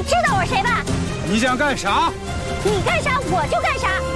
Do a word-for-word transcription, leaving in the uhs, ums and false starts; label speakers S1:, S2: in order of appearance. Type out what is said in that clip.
S1: 知道我是谁吧？
S2: 你想干啥？
S1: 你干啥我就干啥。